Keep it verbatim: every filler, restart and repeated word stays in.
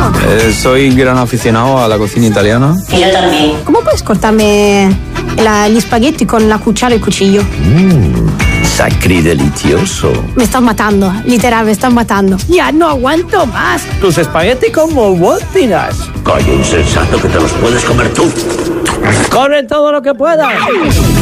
Eh, soy gran aficionado a la cocina italiana. Y yo también. ¿Cómo puedes cortarme la, gli spaghetti con la cuchara y el cuchillo? Mmm, sacridelicioso. Me estás matando, literal, me estás matando. Ya no aguanto más. Tus espagueti como albóndigas. Calla, insensato, que te los puedes comer tú. ¡Corre todo lo que puedas!